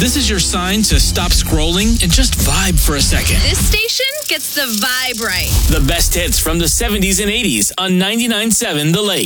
This is your sign to stop scrolling and just vibe for a second. This station gets the vibe right. The best hits from the 70s and 80s on 99.7 The Lake.